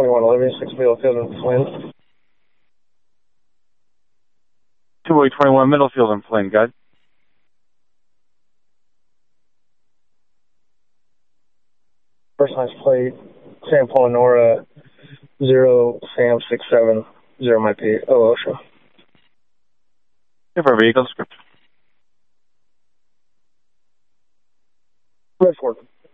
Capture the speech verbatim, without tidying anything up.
twenty-one eleven, six Middlefield and Flynn. two eight twenty-one Middlefield and Flynn, good. First license plate, Sam Paul Nora, zero Sam six seven zero my P, O OSHA. Give our vehicle description. Red Ford.